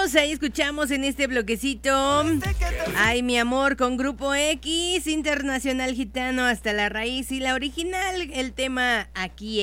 Vámonos, ahí escuchamos en este bloquecito. Ay, mi amor, con Grupo X, Internacional Gitano hasta la raíz y la original, el tema Aquí